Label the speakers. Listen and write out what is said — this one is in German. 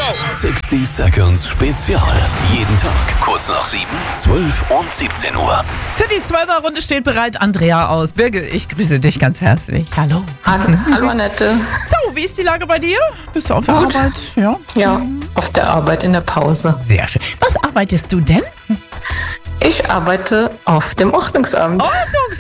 Speaker 1: 60 Seconds Spezial. Jeden Tag kurz nach 7, 12 und 17 Uhr.
Speaker 2: Für die 12er-Runde steht bereit Andrea aus Birge. Ich grüße dich ganz herzlich. Hallo.
Speaker 3: Hallo Annette.
Speaker 2: So, wie ist die Lage bei dir? Bist du auf der Arbeit? Ja.
Speaker 3: Ja, auf der Arbeit in der Pause.
Speaker 2: Sehr schön. Was arbeitest du denn?
Speaker 3: Ich arbeite auf dem Ordnungsamt.
Speaker 2: Oh, du